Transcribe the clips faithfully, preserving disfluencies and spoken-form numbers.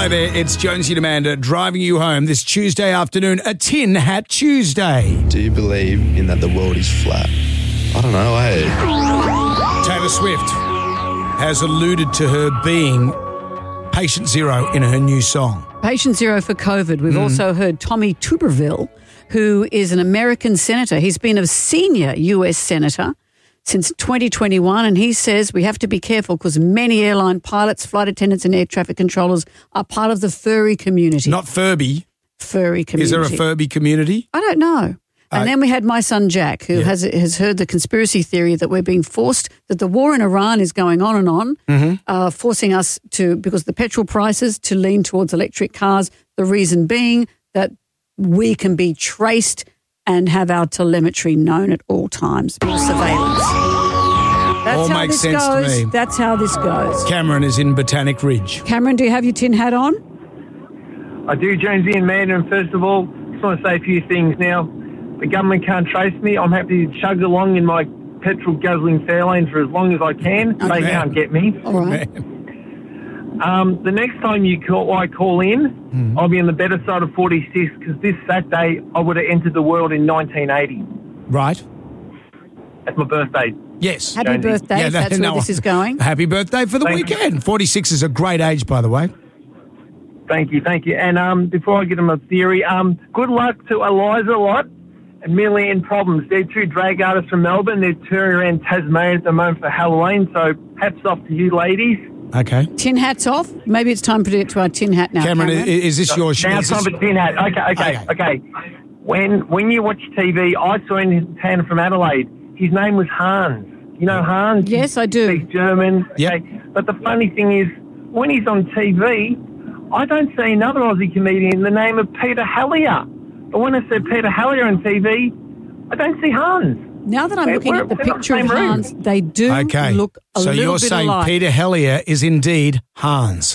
Hi there, it's Jonesy and Amanda driving you home this Tuesday afternoon, a Tin Hat Tuesday. Do you believe in that the world is flat? I don't know, eh? Taylor Swift has alluded to her being patient zero in her new song. Patient zero for COVID. We've mm. also heard Tommy Tuberville, who is an American senator. He's been a senior U S senator since twenty twenty-one, and he says we have to be careful because many airline pilots, flight attendants and air traffic controllers are part of the furry community. Not Furby. Furry community. Is there a Furby community? I don't know. And uh, then we had my son Jack, who yeah. has has heard the conspiracy theory that we're being forced, that the war in Iran is going on and on, mm-hmm. uh, forcing us to, because of the petrol prices, to lean towards electric cars. The reason being that we can be traced and have our telemetry known at all times, more surveillance. That's all how makes this sense goes. to me. That's how this goes. Cameron is in Botanic Ridge. Cameron, do you have your tin hat on? I do, Jonesy and Amanda, and first of all, just want to say a few things now. The government can't trace me. I'm happy to chug along in my petrol-guzzling Fairlane for as long as I can. Oh, they man. can't get me. All right. Um, the next time you call, I call in, Mm. I'll be on the better side of forty-six because this Saturday I would have entered the world in nineteen eighty. Right. That's my birthday. Yes. Happy Jonesy. birthday, if that's no, where this is going. Happy birthday for the Thank weekend. you. forty-six is a great age, by the way. Thank you, thank you. And um, before I get on my theory, um, good luck to Eliza Lott and Millie Ann Problems. They're two drag artists from Melbourne. They're touring around Tasmania at the moment for Halloween, so hats off to you ladies. Okay. Tin hats off. Maybe it's time to get to our tin hat now, Cameron, Cameron. i- is this your show? Now it's time for tin hat. Okay, okay, Okay. okay. When when you watch T V, I saw in town from Adelaide. His name was Hans. You know Hans? Yes, I do. He speaks German. Yep. Okay. But the funny thing is, when he's on T V, I don't see another Aussie comedian, the name of Peter Hallier. But when I see Peter Hallier on T V, I don't see Hans. Now that I'm We're- looking at the we're not picture the of same room. Hans, they do Okay. look a so little you're bit saying alike. Peter Hellier is indeed Hans.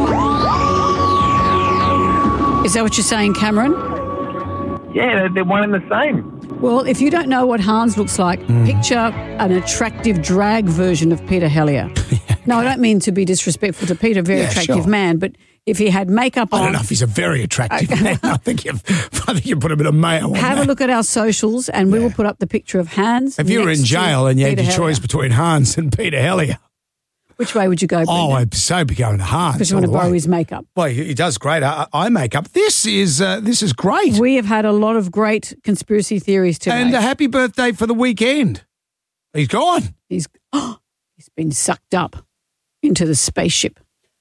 Is that what you're saying, Cameron? Yeah, they're, they're one and the same. Well, if you don't know what Hans looks like, Mm. picture an attractive drag version of Peter Hellier. No, I don't mean to be disrespectful to Peter, very Yeah, attractive sure. man, but if he had makeup I on, don't know if he's a very attractive man. I think you've, I think you put a bit of mayo on have that. a look at our socials and we will put up the picture of Hans. If you were next in to jail and you had Peter your choice Hellier. between Hans and Peter Hellier, Which way would you go, oh, Brendan? I'd so be going to Hans. Because you all want to the borrow way. his makeup. Well, he he does great eye, eye makeup. This is uh, this is great. We have had a lot of great conspiracy theories today. And a happy birthday for the weekend. He's gone. He's oh, he's been sucked up into the spaceship.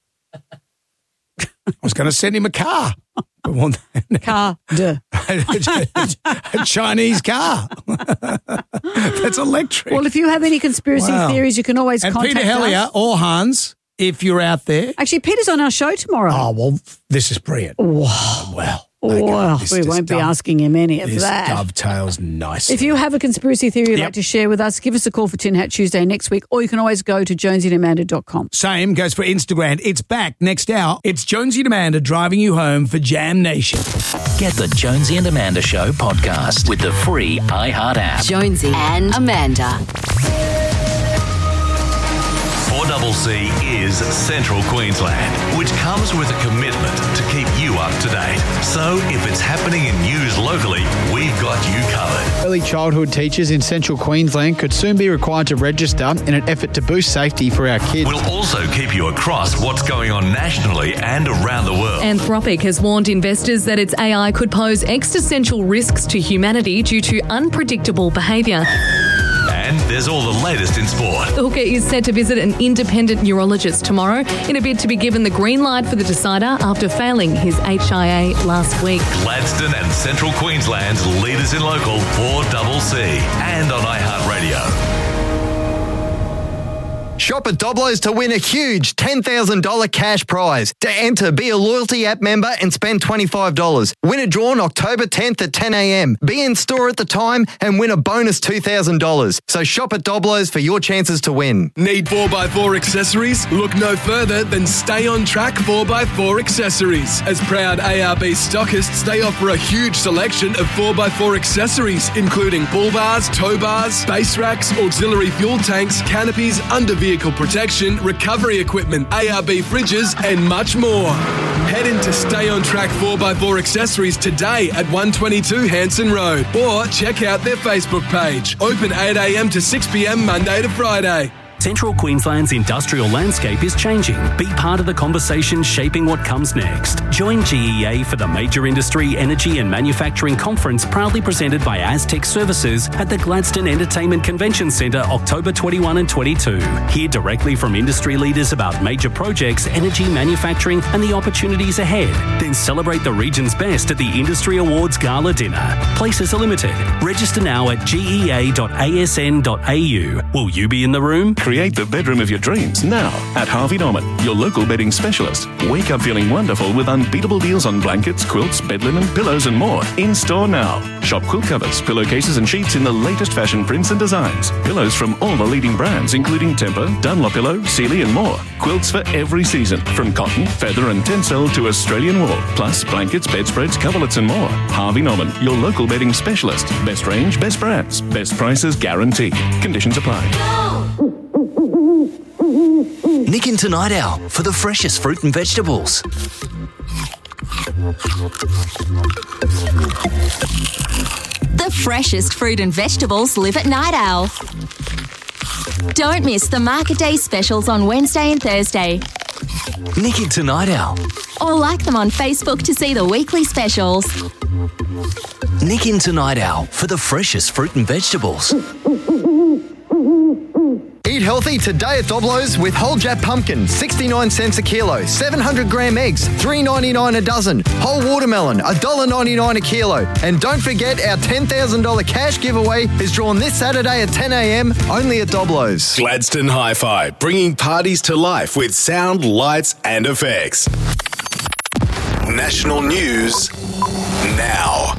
I was going to send him a car. But one- Car de. a Chinese car. That's electric. Well, if you have any conspiracy Wow. theories, you can always and contact Peter Hellier us. or Hans, if you're out there. Actually, Peter's on our show tomorrow. Oh, well, this is brilliant. Wow. Well, okay, Well, this we just won't be dove- asking him any of This that. dovetails nicely. If you have a conspiracy theory you'd Yep. like to share with us, give us a call for Tin Hat Tuesday next week, or you can always go to jonesy and amanda dot com. Same goes for Instagram. It's back next hour. It's Jonesy and Amanda driving you home for Jam Nation. Get the Jonesy and Amanda Show podcast with the free iHeart app. Jonesy and Amanda. four C C is Central Queensland, which comes with a commitment to keep you up to date. So if it's happening in news locally, we've got you covered. Early childhood teachers in Central Queensland could soon be required to register in an effort to boost safety for our kids. We'll also keep you across what's going on nationally and around the world. Anthropic has warned investors that its A I could pose existential risks to humanity due to unpredictable behaviour. And there's all the latest in sport. The hooker is set to visit an independent neurologist tomorrow in a bid to be given the green light for the decider after failing his H I A last week. Gladstone and Central Queensland's leaders in local four C C and on iHeartRadio. Shop at Doblo's to win a huge ten thousand dollars cash prize. To enter, be a loyalty app member and spend twenty-five dollars. Win a draw on October tenth at ten a.m. Be in store at the time and win a bonus two thousand dollars. So shop at Doblo's for your chances to win. Need four by four accessories? Look no further than Stay On Track four by four accessories. As proud A R B stockists, they offer a huge selection of four by four accessories, including bull bars, tow bars, base racks, auxiliary fuel tanks, canopies, under vehicle protection, recovery equipment, A R B fridges, and much more. Head Head into Stay On Track four by four Accessories today at one twenty-two Hanson Road, or check out their Facebook page. Open eight a m to six p m Monday to Friday. Central Queensland's industrial landscape is changing. Be part of the conversation shaping what comes next. Join G E A for the Major Industry, Energy and Manufacturing Conference, proudly presented by Aztec Services at the Gladstone Entertainment Convention Centre, October twenty-first and twenty-second. Hear directly from industry leaders about major projects, energy, manufacturing and the opportunities ahead. Then celebrate the region's best at the Industry Awards Gala Dinner. Places are limited. Register now at g e a dot a s n dot a u. Will you be in the room? Create the bedroom of your dreams now at Harvey Norman, your local bedding specialist. Wake up feeling wonderful with unbeatable deals on blankets, quilts, bed linen, pillows and more. In store now. Shop quilt covers, pillowcases and sheets in the latest fashion prints and designs. Pillows from all the leading brands including Tempur, Dunlopillow, Sealy and more. Quilts for every season, from cotton, feather and tencel to Australian wool. Plus blankets, bedspreads, coverlets and more. Harvey Norman, your local bedding specialist. Best range, best brands, best prices guaranteed. Conditions apply. Nick into Night Owl for the freshest fruit and vegetables. The freshest fruit and vegetables live at Night Owl. Don't miss the Market Day specials on Wednesday and Thursday. Nick into Night Owl. Or like them on Facebook to see the weekly specials. Nick into Night Owl for the freshest fruit and vegetables. Eat healthy today at Doblo's with whole Jap pumpkin, sixty-nine cents a kilo, seven hundred gram eggs, three ninety-nine a dozen, whole watermelon, one dollar ninety-nine a kilo. And don't forget our ten thousand dollars cash giveaway is drawn this Saturday at ten a m only at Doblo's. Gladstone Hi-Fi, bringing parties to life with sound, lights and effects. National news now.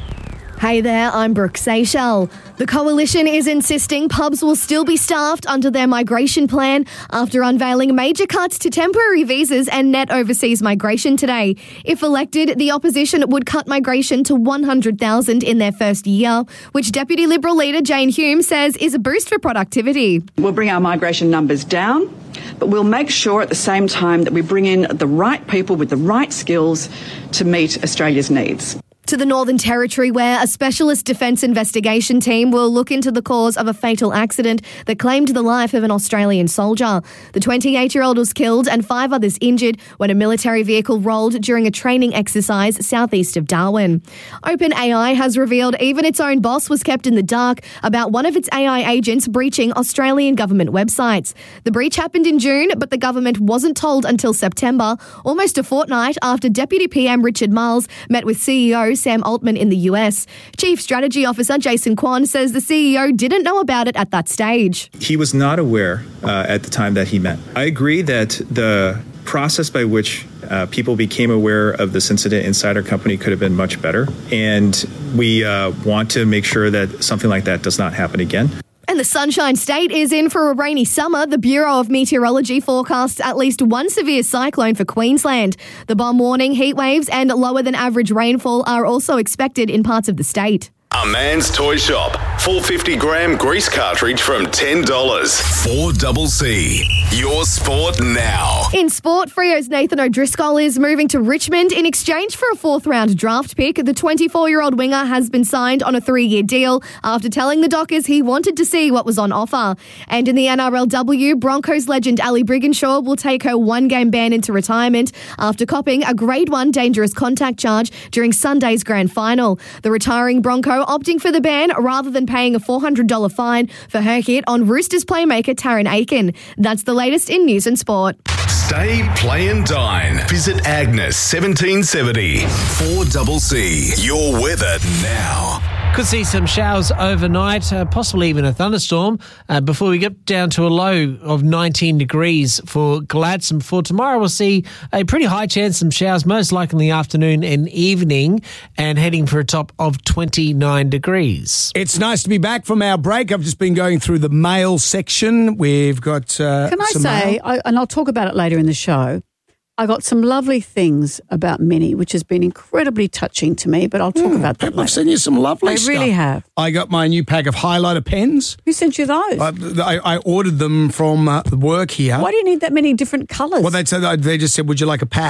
Hey there, I'm Brooke Seychelles. The Coalition is insisting pubs will still be staffed under their migration plan after unveiling major cuts to temporary visas and net overseas migration today. If elected, the opposition would cut migration to one hundred thousand in their first year, which Deputy Liberal leader Jane Hume says is a boost for productivity. We'll bring our migration numbers down, but we'll make sure at the same time that we bring in the right people with the right skills to meet Australia's needs. To the Northern Territory, where a specialist defence investigation team will look into the cause of a fatal accident that claimed the life of an Australian soldier. The twenty-eight-year-old was killed and five others injured when a military vehicle rolled during a training exercise southeast of Darwin. OpenAI has revealed even its own boss was kept in the dark about one of its A I agents breaching Australian government websites. The breach happened in June, but the government wasn't told until September, almost a fortnight after Deputy P M Richard Marles met with C E O Sam Altman in the U S. Chief Strategy Officer Jason Kwan says the C E O didn't know about it at that stage. He was not aware uh, at the time that he met. I agree that the process by which uh, people became aware of this incident inside our company could have been much better, and we uh, want to make sure that something like that does not happen again. And the Sunshine State is in for a rainy summer. The Bureau of Meteorology forecasts at least one severe cyclone for Queensland. The bomb warning, heat waves and lower than average rainfall are also expected in parts of the state. A Man's Toy Shop. four hundred fifty gram grease cartridge from ten dollars. four C C. Your sport now. In sport, Freo's Nathan O'Driscoll is moving to Richmond in exchange for a fourth round draft pick. The twenty-four-year-old winger has been signed on a three-year deal after telling the Dockers he wanted to see what was on offer. And in the N R L W, Broncos legend Ali Brigginshaw will take her one-game ban into retirement after copping a grade one dangerous contact charge during Sunday's grand final. The retiring Bronco opting for the ban rather than paying a four hundred dollars fine for her hit on Roosters playmaker Taryn Aiken. That's the latest in news and sport. Stay, play and dine. Visit Agnes seventeen seventy. four C C. Your weather now. Could see some showers overnight, uh, possibly even a thunderstorm, uh, before we get down to a low of nineteen degrees for Gladstone. For tomorrow, we'll see a pretty high chance of some showers, most likely in the afternoon and evening, and heading for a top of twenty-nine degrees. It's nice to be back from our break. I've just been going through the mail section. We've got uh, Can I some say, mail. I, and I'll talk about it later in the show, I got some lovely things about Minnie, which has been incredibly touching to me, but I'll talk mm, about that later. I've sent you some lovely I stuff. really have. I got my new pack of highlighter pens. Who sent you those? I, I, I ordered them from uh, work here. Why do you need that many different colours? Well, they said they just said, "Would you like a pack?"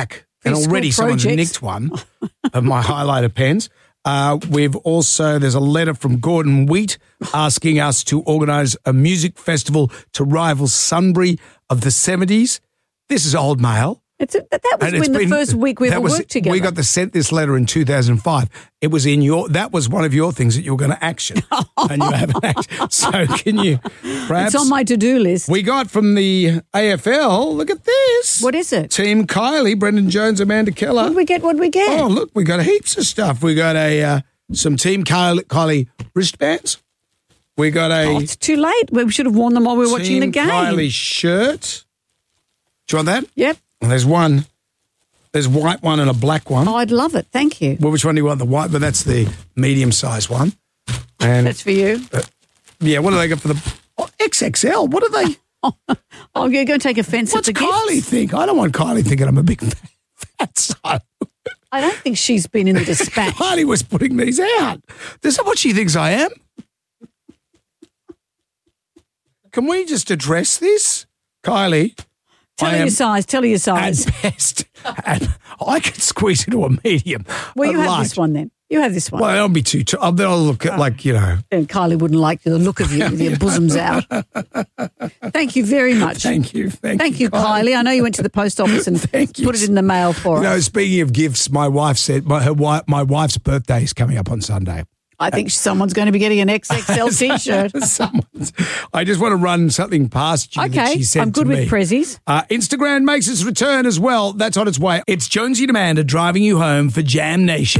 and These already school someone's projects. nicked one of my highlighter pens. Uh, we've also, there's a letter from Gordon Wheat asking us to organise a music festival to rival Sunbury of the seventies. This is old mail. It's a, that was And it's when the been- first week we that ever was- worked together. We got the sent this letter in two thousand five. It was in your, that was one of your things that you were going to action. And you haven't actioned. So can you perhaps? It's on my to-do list. We got from the A F L, look at this. What is it? Team Kylie, Brendan Jones, Amanda Keller. What did we get? What did we get? Oh, look, we got heaps of stuff. We got a uh, some Team Kylie, Kylie wristbands. We got a Oh, it's too late. We should have worn them while we were watching the Team game. Kylie shirt. Do you want that? Yep. Well, there's one. There's white one and a black one. Oh, I'd love it. Thank you. Well, which one do you want? The white, but that's the medium-sized one. And That's for you. uh, yeah, what do they got for the oh, X X L? What are they? Oh, you're going to take offence at What's the Kylie gifts? think? I don't want Kylie thinking I'm a big fat, fat son. I don't think she's been in the dispatch. Kylie was putting these out. Is that what she thinks I am? Can we just address this, Kylie? Tell I her am your size. Tell her your size. at best, and I could squeeze into a medium. Well, you a have large. this one then. You have this one. Well, I'll be too. T- I'll, then I'll look at like you know. And Kylie wouldn't like the look of you with your bosoms out. Thank you very much. Thank you. Thank, Thank you, Kylie. I know you went to the post office and Thank you. put it in the mail for You know, us. speaking of gifts, my wife said my her wife, my wife's birthday is coming up on Sunday. I think someone's going to be getting an X X L T-shirt. Someone's, I just want to run something past you that Okay, she said I'm good to with me. prezzies. Uh, Instagram makes its return as well. That's on its way. It's Jonesy and Amanda driving you home for Jam Nation.